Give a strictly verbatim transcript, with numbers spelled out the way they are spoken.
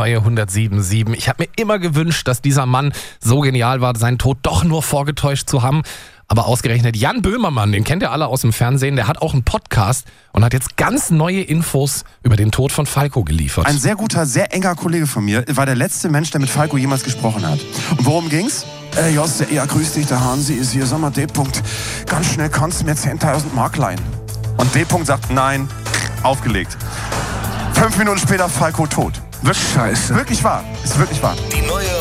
neue hundertsieben Komma sieben. Ich habe mir immer gewünscht, dass dieser Mann so genial war, seinen Tod doch nur vorgetäuscht zu haben. Aber ausgerechnet Jan Böhmermann, den kennt ihr alle aus dem Fernsehen, der hat auch einen Podcast und hat jetzt ganz neue Infos über den Tod von Falco geliefert. Ein sehr guter, sehr enger Kollege von mir war der letzte Mensch, der mit Falco jemals gesprochen hat. Und worum ging's? Äh, Joste, ja, grüß dich, der Hansi ist hier. Sag mal, D. -Punkt, ganz schnell kannst du mir zehntausend Mark leihen. Und D. -Punkt sagt, nein, aufgelegt. Fünf Minuten später Falco tot. Wirklich, Scheiße. Wirklich wahr. Ist wirklich wahr. Die neue